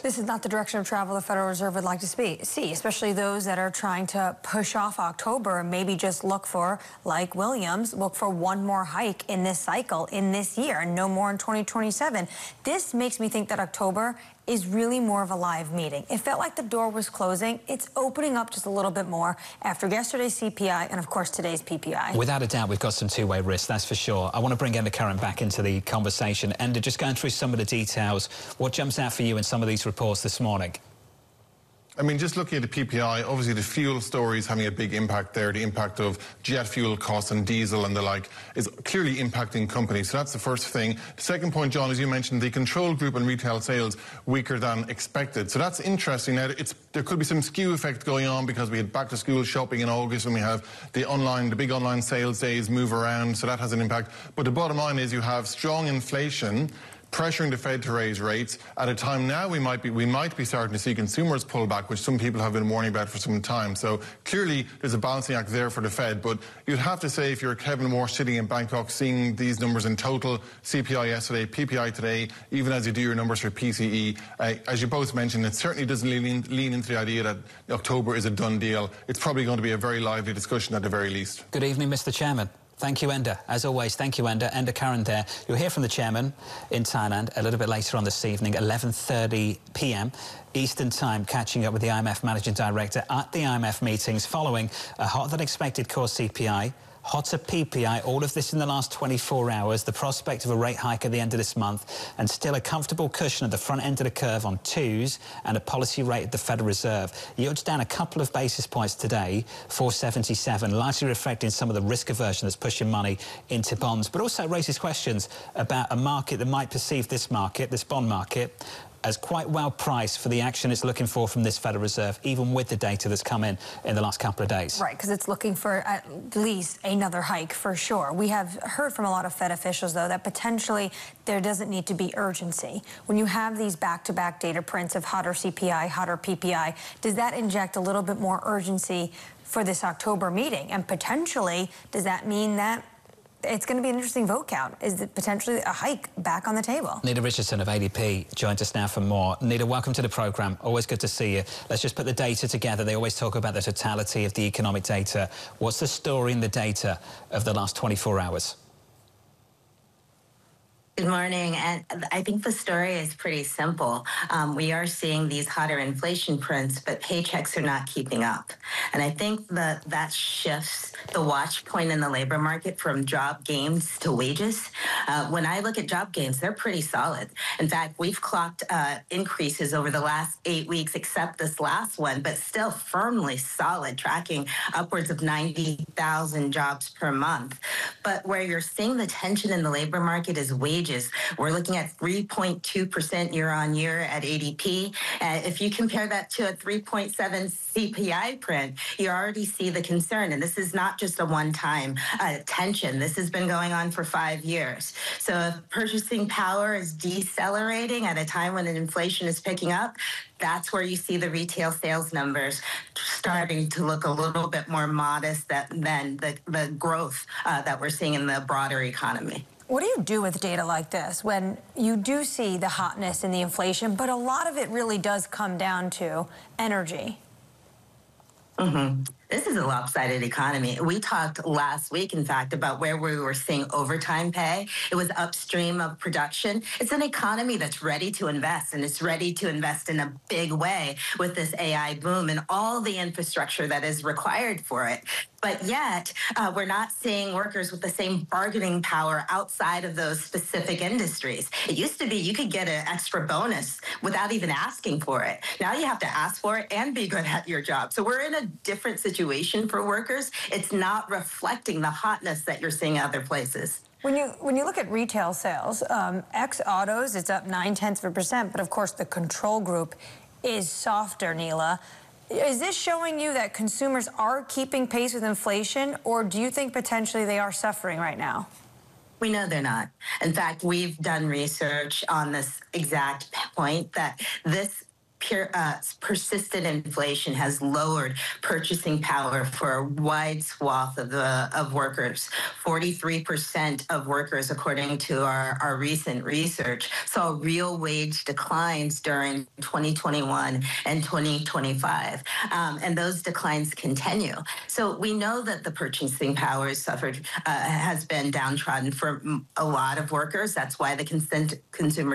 This is not the direction of travel the Federal Reserve would like to see, especially those that are trying to push off October and maybe just look for, like Williams, look for one more hike in this cycle, in this year, and no more in 2027. This makes me think that October is really more of a live meeting. It felt like the door was closing. It's opening up just a little bit more after yesterday's CPI and, of course, today's PPI. Without a doubt, we've got some two-way risks, that's for sure. I want to bring Enda Curran back into the conversation. Enda, just going through some of the details, what jumps out for you in some of these reports this morning? I mean, just looking at the PPI, obviously the fuel story is having a big impact there. The impact of jet fuel costs and diesel and the like is clearly impacting companies. So that's the first thing. The second point, John, as you mentioned, the control group and retail sales weaker than expected. So that's interesting. Now, there could be some skew effect going on because we had back-to-school shopping in August and we have the big online sales days move around. So that has an impact. But the bottom line is you have strong inflation pressuring the Fed to raise rates at a time now we might be starting to see consumers pull back, which some people have been warning about for some time. So clearly there's a balancing act there for the Fed, but you'd have to say if you're Kevin Moore sitting in Bangkok seeing these numbers in total, CPI yesterday, PPI today, even as you do your numbers for PCE, as you both mentioned, it certainly doesn't lean into the idea that October is a done deal. It's probably going to be a very lively discussion at the very least. Good evening, Mr. Chairman. Thank you, Enda. As always, thank you, Enda. Enda Curran there. You'll hear from the chairman in Thailand a little bit later on this evening, 11:30 p.m. Eastern Time, catching up with the IMF Managing Director at the IMF meetings following a hotter-than-expected core CPI, hotter PPI, all of this in the last 24 hours, the prospect of a rate hike at the end of this month, and still a comfortable cushion at the front end of the curve on twos and a policy rate at the Federal Reserve. Yields down a couple of basis points today, 477, largely reflecting some of the risk aversion that's pushing money into bonds, but also raises questions about a market that might perceive this bond market, as quite well priced for the action it's looking for from this Federal Reserve, even with the data that's come in the last couple of days. Right, because it's looking for at least another hike for sure. We have heard from a lot of Fed officials, though, that potentially there doesn't need to be urgency. When you have these back-to-back data prints of hotter CPI, hotter PPI, does that inject a little bit more urgency for this October meeting? And potentially, does that mean that it's going to be an interesting vote count? Is it potentially a hike back on the table? Nita Richardson of ADP joins us now for more. Nita, welcome to the programme. Always good to see you. Let's just put the data together. They always talk about the totality of the economic data. What's the story in the data of the last 24 hours? Good morning, and I think the story is pretty simple. We are seeing these hotter inflation prints, but paychecks are not keeping up. And I think that shifts the watch point in the labor market from job gains to wages. When I look at job gains, they're pretty solid. In fact, we've clocked increases over the last 8 weeks, except this last one, but still firmly solid, tracking upwards of 90,000 jobs per month. But where you're seeing the tension in the labor market is wages. We're looking at 3.2% year on year at ADP. If you compare that to a 3.7 CPI print, you already see the concern. And this is not just a one-time tension. This has been going on for 5 years. So if purchasing power is decelerating at a time when inflation is picking up, that's where you see the retail sales numbers starting to look a little bit more modest than the growth that we're seeing in the broader economy. What do you do with data like this when you do see the hotness in the inflation, but a lot of it really does come down to energy? This is a lopsided economy. We talked last week, in fact, about where we were seeing overtime pay. It was upstream of production. It's an economy that's ready to invest, and it's ready to invest in a big way with this AI boom and all the infrastructure that is required for it. But yet, we're not seeing workers with the same bargaining power outside of those specific industries. It used to be you could get an extra bonus without even asking for it. Now you have to ask for it and be good at your job. So we're in a different situation for workers. It's not reflecting the hotness that you're seeing other places. When you look at retail sales, ex autos, it's up 0.9%, but of course the control group is softer, Neela. Is this showing you that consumers are keeping pace with inflation, or do you think potentially they are suffering right now? We know they're not. In fact, we've done research on this exact point that this persistent inflation has lowered purchasing power for a wide swath of workers. 43% of workers, according to our recent research, saw real wage declines during 2021 and 2025. And those declines continue. So we know that the purchasing power has been downtrodden for a lot of workers. That's why the consumer